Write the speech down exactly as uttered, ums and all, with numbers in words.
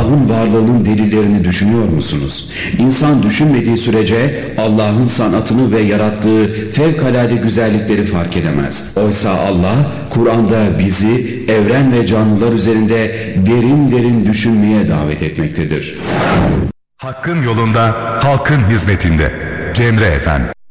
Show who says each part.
Speaker 1: Allah'ın varlığının delillerini düşünüyor musunuz? İnsan düşünmediği sürece Allah'ın sanatını ve yarattığı fevkalade güzellikleri fark edemez. Oysa Allah, Kur'an'da bizi evren ve canlılar üzerinde derin derin düşünmeye davet etmektedir.
Speaker 2: Hakkın yolunda, halkın hizmetinde. Cemre Efendi.